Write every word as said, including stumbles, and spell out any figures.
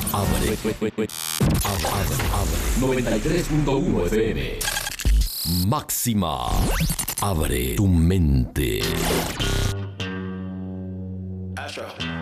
Abre. Abre. Abre. noventa y tres punto uno F M. Máxima. Abre tu mente. Astro.